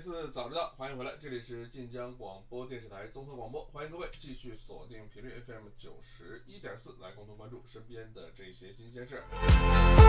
次早知道，欢迎回来，这里是晋江广播电视台综合广播，欢迎各位继续锁定频率 FM 91.4，来共同关注身边的这些新鲜事儿。